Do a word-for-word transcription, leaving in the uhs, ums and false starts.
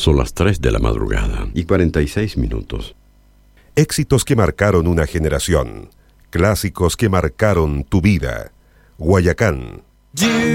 Son las tres de la madrugada y cuarenta y seis minutos. Éxitos que marcaron una generación. Clásicos que marcaron tu vida. Guayacán.